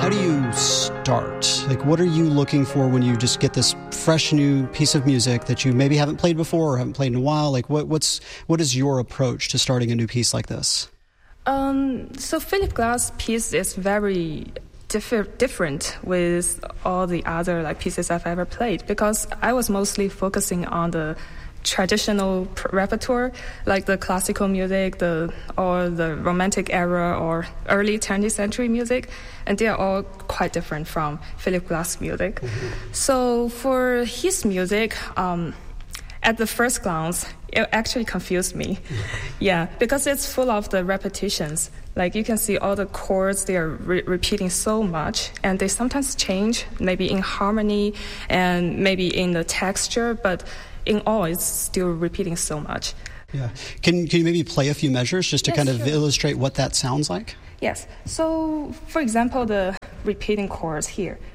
How do you start? Like, what are you looking for when you just get this fresh new piece of music that you maybe haven't played before or haven't played in a while? Like, what is your approach to starting a new piece like this? So Philip Glass piece is very different with all the other pieces I've ever played, because I was mostly focusing on the traditional repertoire, like the classical music, or the romantic era or early 20th century music, and they are all quite different from Philip Glass music. Mm-hmm. So for his music, at the first glance, it actually confused me. Yeah, because it's full of the repetitions. Like, you can see all the chords, they are repeating so much, and they sometimes change, maybe in harmony and maybe in the texture, but in all, it's still repeating so much. Yeah. Can you maybe play a few measures just to kind of illustrate what that sounds like? Yes. So, for example, the repeating chords here.